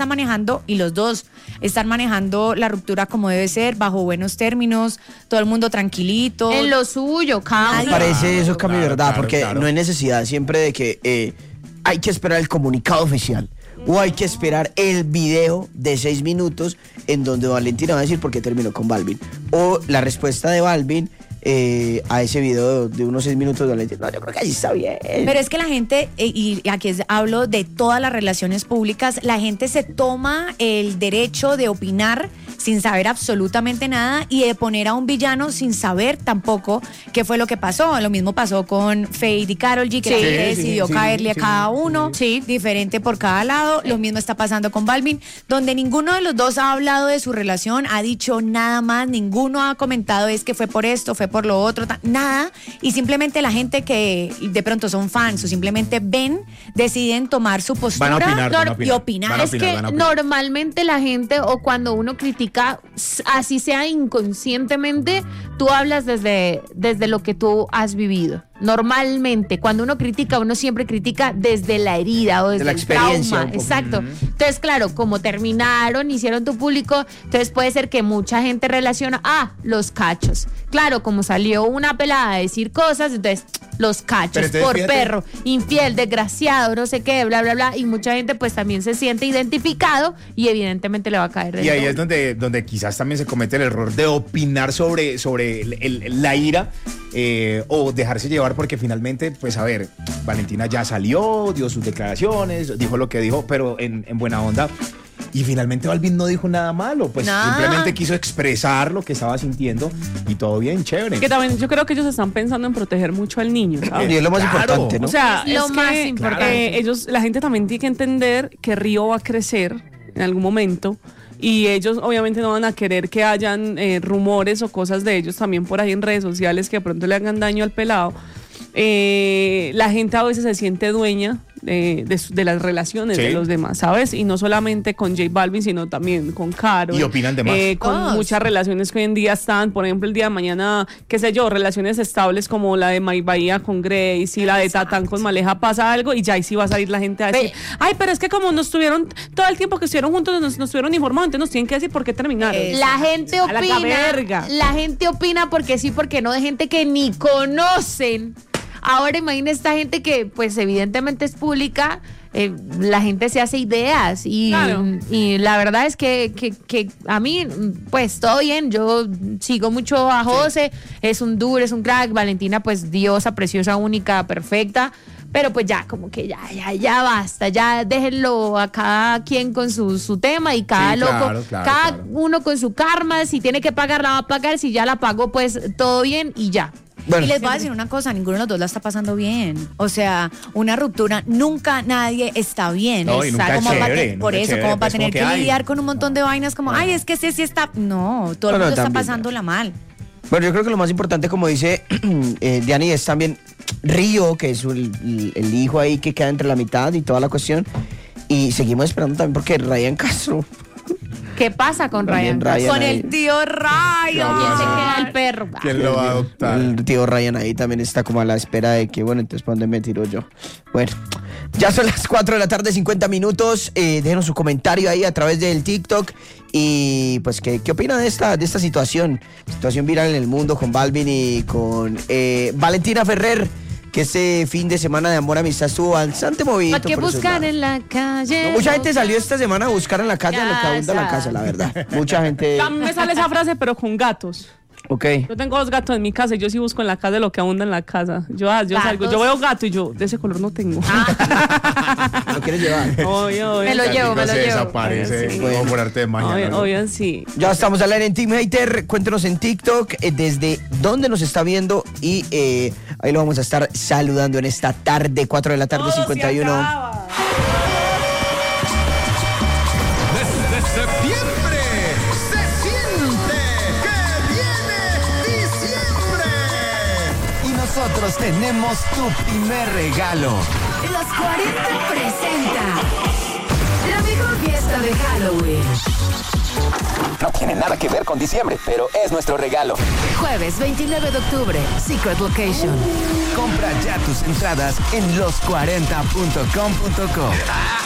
está manejando, y los dos están manejando la ruptura como debe ser, bajo buenos términos, todo el mundo tranquilito. En lo suyo, cada Me parece eso, Cami, verdad, porque no hay necesidad siempre de que hay que esperar el comunicado oficial. O hay que esperar el video de 6 minutos en donde Valentina va a decir por qué terminó con Balvin. O la respuesta de Balvin a ese video de unos 6 minutos de Valentina. No, yo creo que ahí está bien. Pero es que la gente, y aquí hablo de todas las relaciones públicas, la gente se toma el derecho de opinar sin saber absolutamente nada y de poner a un villano sin saber tampoco qué fue lo que pasó. Lo mismo pasó con Feid y Karol G, que la gente decidió caerle a cada uno, diferente por cada lado. Lo mismo está pasando con Balvin, donde ninguno de los dos ha hablado de su relación, ha dicho nada más, ninguno ha comentado es que fue por esto, fue por lo otro, nada. Y simplemente la gente que de pronto son fans o simplemente ven, deciden tomar su postura y opinar. Es que normalmente la gente, o cuando uno critica, así sea inconscientemente, tú hablas desde lo que tú has vivido. Normalmente, cuando uno critica, uno siempre critica desde la herida o desde la experiencia, el trauma. Exacto. Entonces, claro, como terminaron, hicieron tu público, entonces puede ser que mucha gente relaciona, los cachos. Claro, como salió una pelada a decir cosas, entonces los cachos, entonces, por perro, infiel, desgraciado, no sé qué, bla, bla, bla. Y mucha gente pues también se siente identificado y evidentemente le va a caer. Y ahí es donde quizás también se comete el error de opinar sobre la ira o dejarse llevar, porque finalmente, pues a ver, Valentina ya salió, dio sus declaraciones, dijo lo que dijo, pero en buena onda. Y finalmente Balvin no dijo nada malo, pues simplemente quiso expresar lo que estaba sintiendo y todo bien, chévere. Que también yo creo que ellos están pensando en proteger mucho al niño, ¿sabes? Y es lo más importante, ¿no? O sea, es lo más importante. La gente también tiene que entender que Río va a crecer en algún momento. Y ellos obviamente no van a querer que hayan rumores o cosas de ellos también por ahí en redes sociales que de pronto le hagan daño al pelado. La gente a veces se siente dueña de las relaciones de los demás, ¿sabes? Y no solamente con J Balvin, sino también con Karol. Y opinan de más. Con muchas relaciones que hoy en día están, por ejemplo, el día de mañana, qué sé yo, relaciones estables como la de May Bahía con Grace y la de Tatán con Maleja, pasa algo y ya ahí sí va a salir la gente a decir, ay, pero es que como nos tuvieron todo el tiempo que estuvieron juntos, nos tuvieron informados, entonces nos tienen que decir por qué terminaron. La gente opina. La gente opina porque sí, porque no, de gente que ni conocen. Ahora imagina esta gente que pues evidentemente es pública, la gente se hace ideas y la verdad es que a mí pues todo bien, yo sigo mucho a José, es un duro, es un crack, Valentina pues diosa, preciosa, única, perfecta, pero pues ya como que ya basta, ya déjenlo a cada quien con su tema y cada cada uno con su karma, si tiene que pagar la va a pagar, si ya la pagó pues todo bien y ya. Bueno. Y les voy a decir una cosa, ninguno de los dos la está pasando bien. O sea, una ruptura, nunca nadie está bien. No, y nunca como chévere, por eso, como para tener que lidiar con un montón de vainas como, ay, es que ese sí está... No, todo el mundo está pasándola mal. Bueno, yo creo que lo más importante, como dice Diani, es también Río, que es el hijo ahí que queda entre la mitad y toda la cuestión. Y seguimos esperando también porque Ryan Castro... ¿Qué pasa con Ryan? Con el tío Ryan. ¿Quién se queda el perro? ¿Quién lo va a adoptar? El tío Ryan ahí también está como a la espera de que, bueno, entonces ¿para dónde me tiro yo? Bueno, ya son las 4 de la tarde, 50 minutos. Déjenos su comentario ahí a través del TikTok. Y pues, ¿qué opina de esta situación? Situación viral en el mundo con Balvin y con Valentina Ferrer, que este fin de semana de amor amistad estuvo bastante movido. ¿Para qué buscar en la calle? No, mucha gente salió esta semana a buscar en la calle lo que abunda en la casa, la verdad. Mucha gente... También me sale esa frase, pero con gatos. Ok. Yo tengo 2 gatos en mi casa y yo sí busco en la casa lo que abunda en la casa. Yo salgo, yo veo gato y yo de ese color no tengo. ¿Lo quieres llevar? Obvio. Me lo llevo. Desaparece, Sí. como por arte de mañana. Obvio, sí. Ya estamos al aire en Team Hater. Cuéntenos en TikTok desde dónde nos está viendo y ahí lo vamos a estar saludando en esta tarde, 4 de la tarde, 51. Desde septiembre se siente que viene diciembre. Y nosotros tenemos tu primer regalo. Los 40 presenta la mejor fiesta de Halloween. No tiene nada que ver con diciembre, pero es nuestro regalo. Jueves 29 de octubre, Secret Location. Compra ya tus entradas en los40.com.co.